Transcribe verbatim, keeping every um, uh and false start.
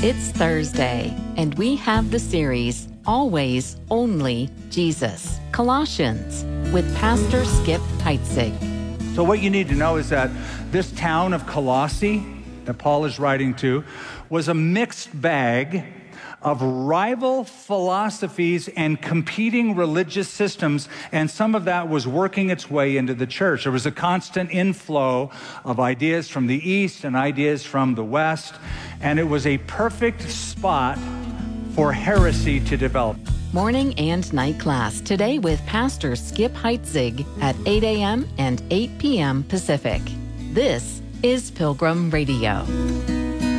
It's Thursday, and we have the series, Always, Only Jesus, Colossians, with Pastor Skip Heitzig. So what you need to know is that this town of Colossae that Paul is writing to was a mixed bag of rival philosophies and competing religious systems, and some of that was working its way into the church. There was a constant inflow of ideas from the East and ideas from the West, and it was a perfect spot for heresy to develop. Morning and night class today with Pastor Skip Heitzig at eight a.m. and eight p.m. Pacific. This is Pilgrim Radio.